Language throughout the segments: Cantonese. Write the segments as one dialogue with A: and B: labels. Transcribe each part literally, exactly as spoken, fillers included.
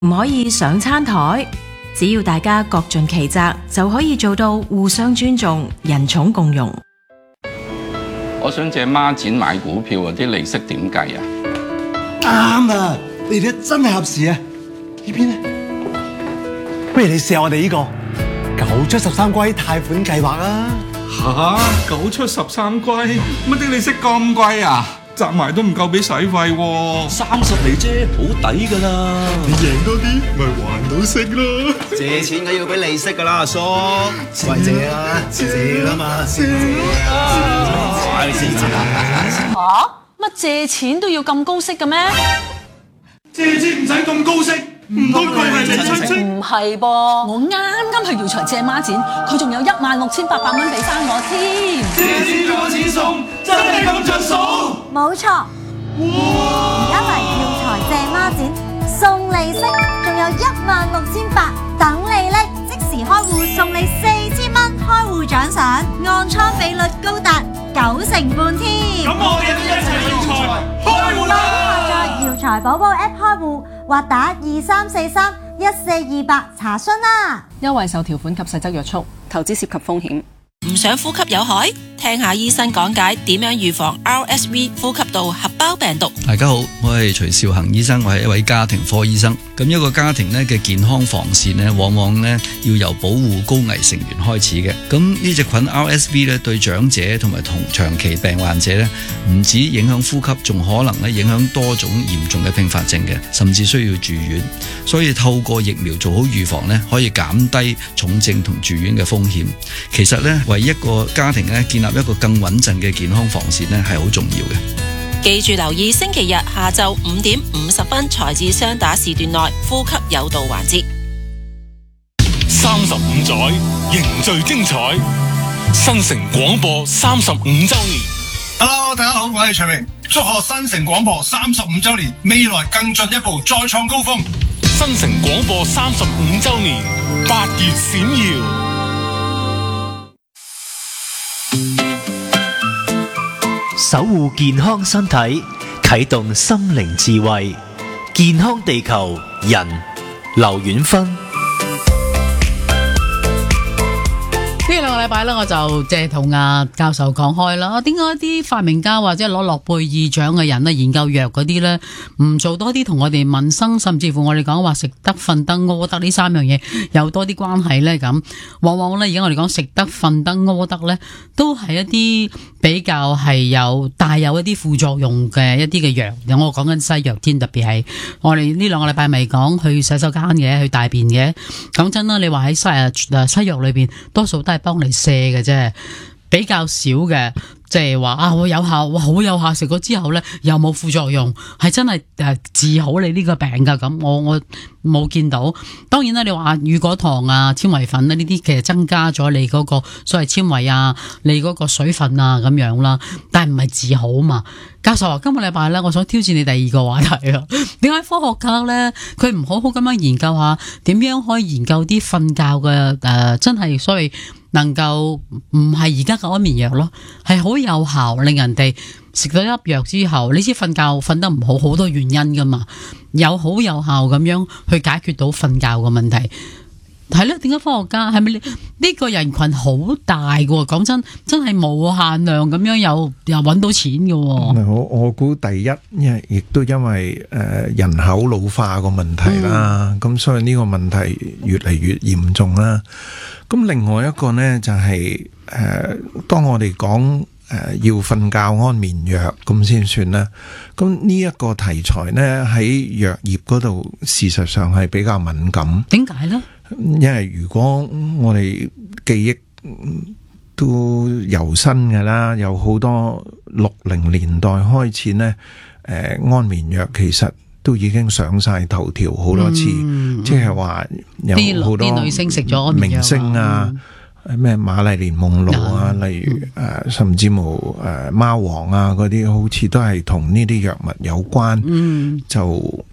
A: 唔可以上餐台，只要大家各盡其責，就可以做到互相尊重、人寵共融。
B: 我想借孖展買股票嗰啲利息點計啊？
C: 啱啊！你哋真係合時啊！呢邊咧，不如你試下我哋呢個九出十三歸貸款計劃啊！
D: 吓，九出十三歸，乜啲利息咁貴啊？集埋都唔夠俾使費喎，
E: 三十厘啫，好抵噶啦！
D: 你贏多啲，咪還到息咯。
E: 借錢梗要俾利息噶啦，阿叔。喂，借啊，借啦嘛，借啊！
F: 吓？乜借錢都要咁高息嘅咩？
D: 借錢唔使咁高息，唔通佢係你親戚？
F: 唔係噃，我啱啱去耀才借孖展，佢仲有一萬六千八百蚊俾翻我添。
D: 借錢仲有錢送，真係咁着數？
G: 冇錯，而家嚟耀才借孖展，送利息，仲有一萬六千八等你拎，即時開戶送你四千蚊開戶獎賞，按倉比率高達九成半添。
D: 咁我哋都一齊耀才開戶啦！
G: 在耀才寶寶 App 開戶或打二三四三一四二八查詢啦。
F: 優惠受條款及細則約束，投資涉及風險。
H: 唔想呼吸有害？聽下醫生講解點樣預防 R S V 呼吸道合胞病毒。
I: 大家好，我係徐兆恒醫生，我係一位家庭科醫生。咁一個家庭咧嘅健康防線咧，往往咧要由保護高危成員開始嘅。咁呢隻菌 R S V 咧對長者同埋同長期病患者咧，唔止影響呼吸，仲可能咧影響多種嚴重嘅併發症嘅，甚至需要住院。所以透過疫苗做好預防咧，可以減低重症同住院嘅風險。其實咧，為一個家庭咧建立一個更穩陣嘅健康防線咧，係好重要嘅。
H: 記住留意星期日下晝五點五十分財智雙打時段內呼吸有道環節。
J: 三十五載凝聚精彩，新城廣播三十五週年。
K: Hello， 大家好，我係徐明，祝賀新城廣播三十五週年，未來更進一步，再創高峰。
J: 新城廣播三十五週年，八月閃耀。
L: 守護健康身體，啟動心靈智慧，健康地球人劉遠芬。
M: 呢兩個禮拜咧，我就即係同阿教授講開啦。點解啲發明家或者攞諾貝爾獎嘅人咧，研究藥嗰啲咧，唔做多啲同我哋民生，甚至乎我哋講話食得、瞓得、屙得呢三樣嘢有多啲關係咧？咁往往咧，而家我哋講食得、瞓得、屙得咧，都係一啲比較係有帶有一啲副作用嘅一啲嘅藥。我講緊西藥添，特別係我哋呢兩個禮拜咪講去洗手間嘅，去大便嘅。講真啦，你話喺西誒西藥裏邊，多數都係幫你瀉嘅啫，比較少嘅，即係話啊，我有效，哇，好有效，食咗之後咧又冇副作用，係真係誒治好你呢個病噶。咁我我冇見到。當然啦，你話乳果糖啊、纖維粉啊呢啲，其實增加咗你嗰個所謂纖維啊，你嗰個水分啊咁樣啦，但係唔係治好嘛。教授話今個禮拜咧，我想挑戰你第二個話題啊。點解科學家咧佢唔好好咁樣研究下點樣可以研究啲瞓覺嘅誒、呃，真係所謂能夠唔係而家嘅安眠藥咯，係好有效，令人哋食咗一粒藥之後，你知瞓覺瞓得唔好好多原因噶嘛，有好有效咁樣去解決到瞓覺嘅問題。係咯，點解科學家係咪呢個人群好大嘅？講真，真係無限量咁樣又又揾到錢嘅。
N: 我我估第一，因為亦都因為誒、呃、人口老化個問題啦，咁、嗯、所以呢個問題越嚟越嚴重啦。咁另外一個呢，就係、是、誒、呃，當我哋講誒要瞓覺安眠藥咁先算啦。咁呢一個題材呢，喺藥業嗰度，事實上係比較敏感。
M: 點解呢？
N: 因為如果我哋記憶都猶新嘅啦，有好多六零年代開始呢，誒、呃、安眠藥其實都已經上晒頭條好多次，嗯、即係話有好多
M: 啲女星食咗安眠藥
N: 明星啊，咩瑪麗蓮夢露啊，例如誒、呃、甚至乎誒貓王啊嗰啲，好似都係同呢啲藥物有關，嗯、就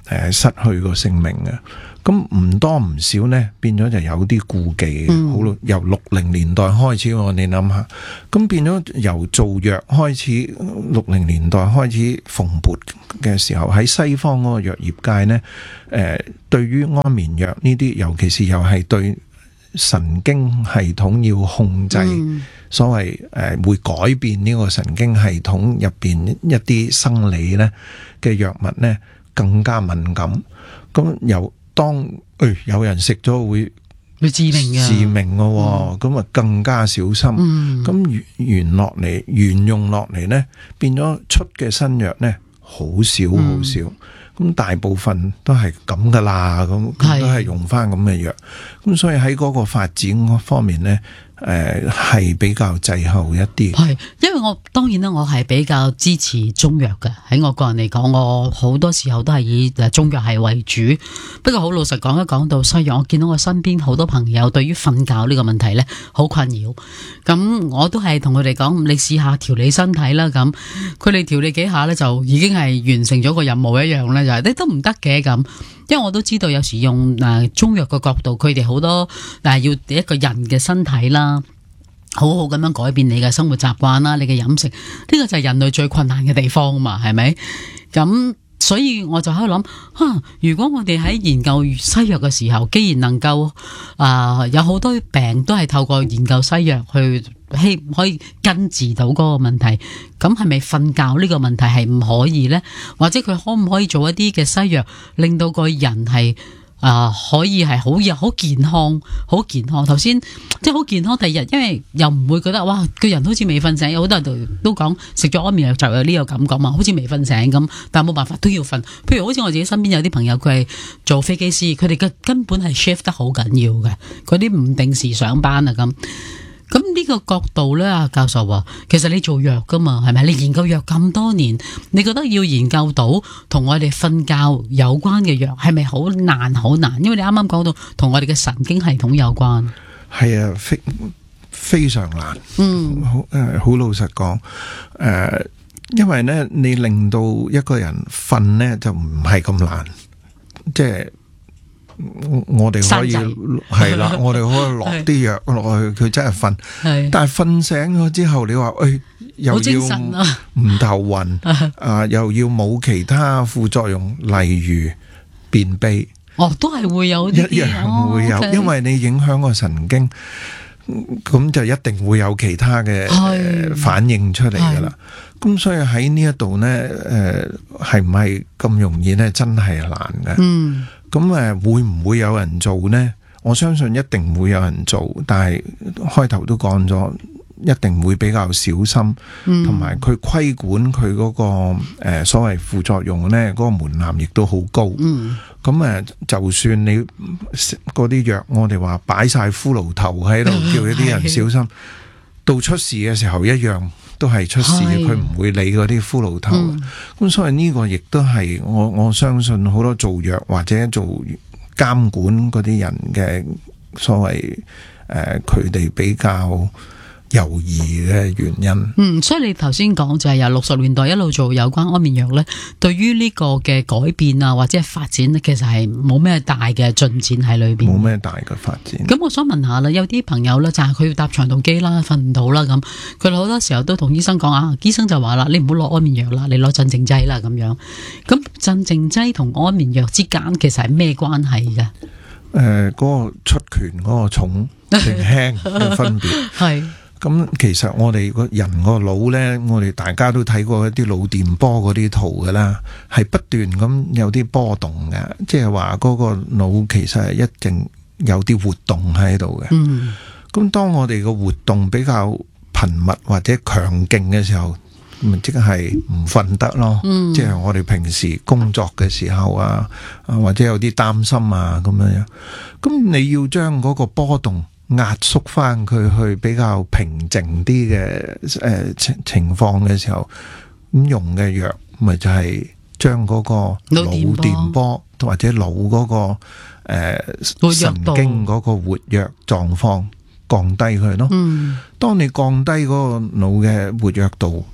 N: 誒失去個性命嘅。咁唔多唔少呢，變咗就有啲顧忌嘅。好、嗯、由六零年代開始，我哋諗下，咁變咗由做藥開始，六零年代開始蓬勃嘅時候，喺西方嗰個藥業界呢，誒、呃、對於安眠藥呢啲，尤其是又係對神經系統要控制，嗯、所謂誒、呃、會改變呢個神經系統入邊一啲生理呢嘅藥物呢，更加敏感。咁由當誒、哎、有人食咗會
M: 會致命嘅，
N: 致命嘅喎，咁啊、嗯、更加小心。咁沿沿落嚟，沿用落嚟咧，變咗出嘅新藥咧，好少好少。咁、嗯、大部分都係咁噶啦，咁都係用翻咁嘅藥。咁所以喺嗰個發展方面咧，誒、呃、係比較滯後一啲。
M: 係，因為我當然啦，我係比較支持中藥嘅。喺我個人嚟講，我好多時候都係以誒中藥係為主。不過好老實講，一講到西藥，我見到我身邊好多朋友對於瞓覺呢個問題咧，好困擾。咁我都係同佢哋講，你試下調理身體啦。咁佢哋調理幾下咧，就已經係完成咗個任務一樣咧，就係你都唔得嘅咁。因為我都知道有時用誒中藥嘅角度，佢哋好多誒要一個人嘅身體啦，好好咁樣改變你嘅生活習慣啦，你嘅飲食，呢個就係人類最困難嘅地方嘛，係咪？咁所以我就喺度諗，啊，如果我哋喺研究西藥嘅時候，既然能夠啊、呃、有好多病都係透過研究西藥去希可以根治到嗰個問題，咁係咪瞓覺呢個問題係唔可以呢？或者佢可唔可以做一啲嘅西藥，令到個人係啊、呃、可以係好有好健康、好健康？頭先即係好健康，第二日因為又唔會覺得哇個人好似未瞓醒，有好多人都都講食咗安眠藥就有呢個感覺嘛，好似未瞓醒咁，但係冇辦法都要瞓。譬如好似我自己身邊有啲朋友，佢係做飛機師，佢哋嘅根本係 shift 得好緊要嘅，嗰啲唔定時上班啊咁。咁呢個角度咧，阿教授話，其實你做藥噶嘛，係咪？你研究藥咁多年，你覺得要研究到同我哋瞓覺有關嘅藥，係咪好難好難？因為你啱啱講到同我哋嘅神經系統有關。
N: 係啊，非非常難。嗯，好誒，好老實講，誒、呃，因為咧，你令到一個人瞓咧，就唔係咁難，即係。我哋可以係啦，我哋可以落啲藥落去，佢真係瞓。但係瞓醒咗之後，你話誒又要唔頭暈啊，又要冇其他副作用，例如便秘。
M: 哦，都係會有啲
N: 一樣會有，因為你影響個神經，咁就一定會有其他嘅反應出嚟噶啦。咁所以喺呢一度咧，誒係唔係咁容易咧？真係難嘅。嗯。咁誒會唔會有人做呢？我相信一定會有人做，但係開頭都講咗，一定會比較小心，同埋佢規管佢嗰個誒所謂副作用呢，嗰個門檻亦都好高。咁誒，就算你嗰啲藥，我哋話擺晒骷髏頭喺度，叫一啲人小心，到出事嘅時候一樣。都係出事，佢唔會理嗰啲骷髏頭。咁、嗯、所以呢個亦都係我我相信好多做藥或者做監管嗰啲人嘅所謂誒，佢哋比較猶豫嘅原因。嗯，
M: 所以你頭先講就係由六十年代一路做有關安眠藥咧，對於呢個嘅改變啊或者係發展咧，其實係冇咩大嘅進展喺裏邊。
N: 冇咩大嘅發展。
M: 咁我想問下啦，有啲朋友咧就係佢要搭長途機啦，瞓唔到啦咁，佢好多時候都同醫生講啊，醫生就話啦，你唔好攞安眠藥啦，你攞鎮靜劑啦咁樣。咁鎮靜劑同安眠藥之間其實係咩關係嘅？誒、
N: 呃，嗰、嗰個出拳嗰個重定輕嘅分別係。咁其實我哋個人個腦咧，我哋大家都睇過一啲腦電波嗰啲圖噶啦，係不斷咁有啲波動嘅，即係話嗰個腦其實係一定有啲活動喺度嘅。嗯，咁當我哋個活動比較頻密或者強勁嘅時候，咪即係唔瞓得咯。嗯，即係我哋平時工作嘅時候啊，啊或者有啲擔心啊咁樣樣，咁你要將嗰個波動壓縮翻佢去比較平靜啲嘅誒情情況嘅時候，咁用嘅藥咪就係將嗰個腦電波或者腦嗰個誒、呃、神經嗰個活躍狀況降低佢咯。嗯，當你降低嗰個腦嘅活躍度，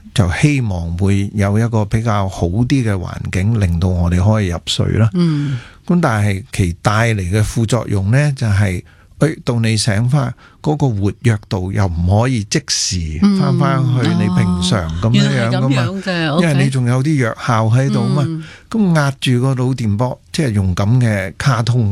N: 就希望會有一個比較好啲嘅環境，令到我哋可以入睡啦。
M: 嗯，
N: 咁但係其帶嚟嘅副作用呢，就係、是，誒到你醒翻嗰、那個活躍度又唔可以即時翻翻去你平常咁樣樣噶嘛，
M: 哦、
N: 因為你仲有啲藥效喺度嘛，咁壓住個腦電波，即係用咁嘅卡通。